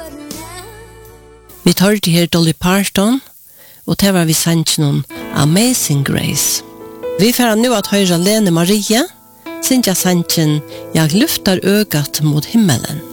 Vi tar til her Dolly Parton, og det var vi sannsyn om Amazing Grace. Vi får nu at høyre Lene Marie, Sintja sannsyn, jeg lyfter øgat mot himmelen.